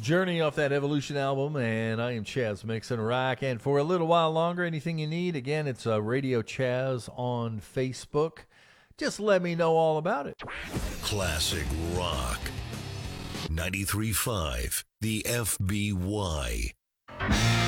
Journey off that Evolution album, and I am Chaz Mixon Rock. And for a little while longer, anything you need, again, it's Radio Chaz on Facebook. Just let me know all about it. Classic Rock 93.5, the FBY.